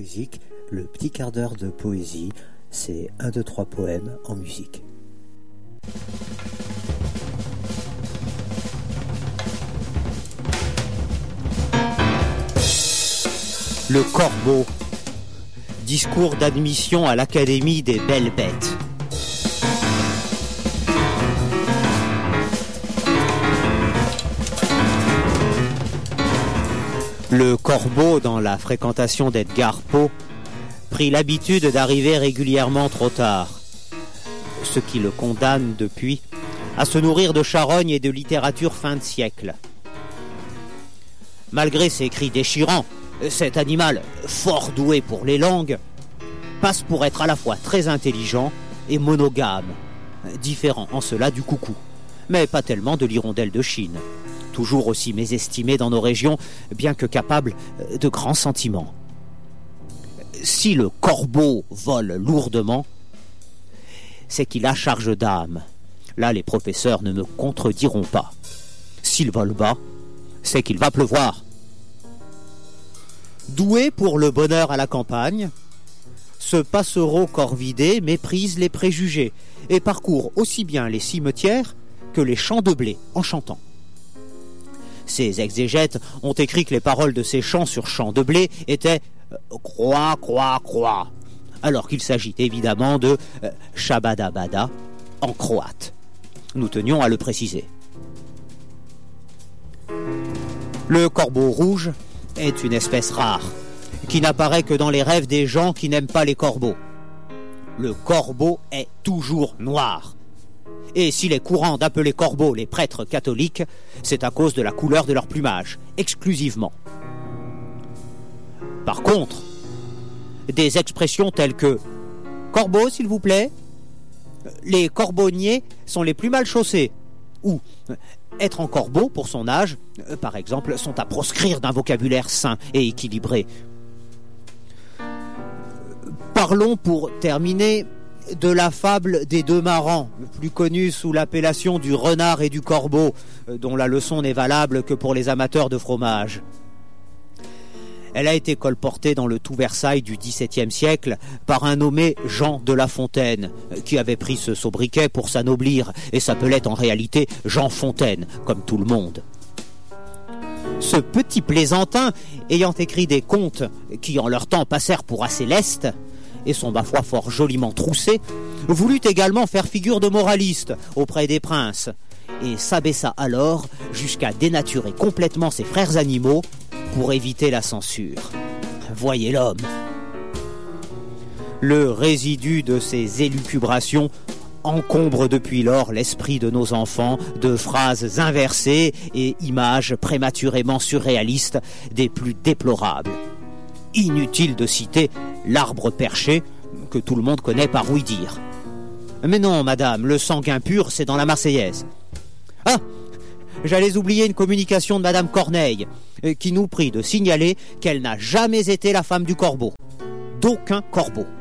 Musique, le petit quart d'heure de poésie, c'est 1, 2, 3 poèmes en musique. Le corbeau. Discours d'admission à l'Académie des belles bêtes. Le corbeau, dans la fréquentation d'Edgar Poe, prit l'habitude d'arriver régulièrement trop tard, ce qui le condamne depuis à se nourrir de charognes et de littérature fin de siècle. Malgré ses cris déchirants, cet animal, fort doué pour les langues, passe pour être à la fois très intelligent et monogame, différent en cela du coucou, mais pas tellement de l'hirondelle de Chine, toujours aussi mésestimé dans nos régions, bien que capable de grands sentiments. Si le corbeau vole lourdement, c'est qu'il a charge d'âme. Là, les professeurs ne me contrediront pas. S'il vole bas, c'est qu'il va pleuvoir. Doué pour le bonheur à la campagne, ce passereau corvidé méprise les préjugés et parcourt aussi bien les cimetières que les champs de blé en chantant. Ces exégètes ont écrit que les paroles de ces chants sur champs de blé étaient « croix, croix, croix », alors qu'il s'agit évidemment de « shabada-bada » en croate. Nous tenions à le préciser. Le corbeau rouge est une espèce rare, qui n'apparaît que dans les rêves des gens qui n'aiment pas les corbeaux. Le corbeau est toujours noir. Et s'il est courant d'appeler corbeaux les prêtres catholiques, c'est à cause de la couleur de leur plumage, exclusivement. Par contre, des expressions telles que « corbeau, s'il vous plaît »,« les corbonniers sont les plus mal chaussés » ou « être en corbeau pour son âge », par exemple, sont à proscrire d'un vocabulaire sain et équilibré. Parlons pour terminer de la fable des deux marrants, plus connue sous l'appellation du renard et du corbeau, dont la leçon n'est valable que pour les amateurs de fromage. Elle a été colportée dans le tout Versailles du XVIIe siècle par un nommé Jean de La Fontaine, qui avait pris ce sobriquet pour s'anoblir et s'appelait en réalité Jean Fontaine, comme tout le monde. Ce petit plaisantin, ayant écrit des contes qui en leur temps passèrent pour assez lestes, et sont ma foi fort joliment troussés, voulut également faire figure de moraliste auprès des princes, et s'abaissa alors jusqu'à dénaturer complètement ses frères animaux pour éviter la censure. Voyez l'homme. Le résidu de ces élucubrations encombre depuis lors l'esprit de nos enfants de phrases inversées et images prématurément surréalistes des plus déplorables. Inutile de citer l'arbre perché que tout le monde connaît par ouï-dire. Mais non, madame, le sanguin pur, c'est dans la Marseillaise. Ah, j'allais oublier une communication de madame Corneille, qui nous prie de signaler qu'elle n'a jamais été la femme du corbeau. D'aucun corbeau.